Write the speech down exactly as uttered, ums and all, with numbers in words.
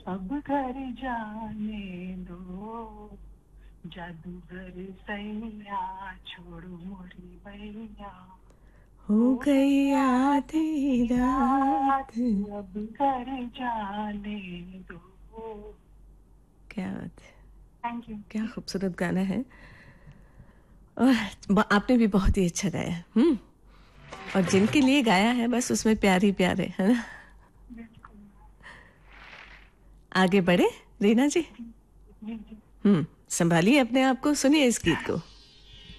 अब घर जाने दो, जादूगर सैया छोड़ो मोरी बैया, हो हो गई गई आधी आधी रात, रात। अब घर जाने दो। क्या बात है, थैंक यू। क्या खूबसूरत गाना है। और ब- आपने भी बहुत ही अच्छा गाया। हम्म। और जिनके लिए गाया है बस उसमें प्यार ही प्यार है है ना। बिल्कुल। आगे बढ़े रीना जी। जी जी जी। हम्म। संभालिए अपने आप को, सुनिए इस गीत को।